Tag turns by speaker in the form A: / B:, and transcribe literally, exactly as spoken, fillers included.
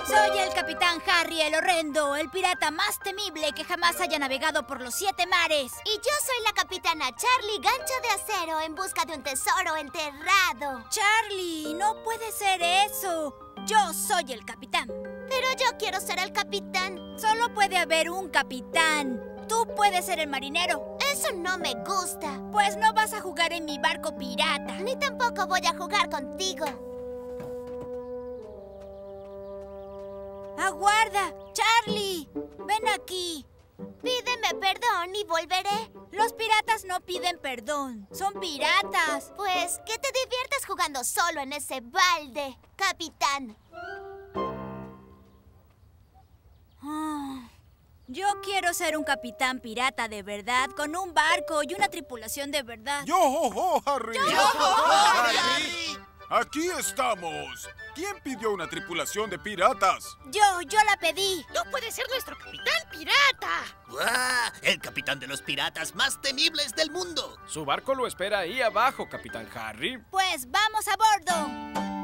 A: Soy el Capitán Harry el Horrendo, el pirata más temible que jamás haya navegado por los siete mares.
B: Y yo soy la capitana Charlie Gancho de Acero en busca de un tesoro enterrado.
A: Charlie, no puede ser eso. Yo soy el capitán.
B: Pero yo quiero ser el capitán.
A: Solo puede haber un capitán. Tú puedes ser el marinero.
B: Eso no me gusta.
A: Pues no vas a jugar en mi barco pirata.
B: Ni tampoco voy a jugar contigo.
A: ¡Aguarda! ¡Charlie! ¡Ven aquí!
B: Pídeme perdón y volveré.
A: Los piratas no piden perdón. Son piratas.
B: Pues que te diviertas jugando solo en ese balde, capitán.
A: Ah, yo quiero ser un capitán pirata de verdad, con un barco y una tripulación de verdad.
C: ¡Yo, ho, ho, Harry!
A: ¡Yo, ho, ho,
C: Harry! ¡Aquí estamos! ¿Quién pidió una tripulación de piratas?
A: Yo, yo la pedí.
D: ¡Tú puedes ser nuestro capitán pirata!
E: ¡Guau! El capitán de los piratas más temibles del mundo.
F: Su barco lo espera ahí abajo, Capitán Harry.
A: Pues vamos a bordo.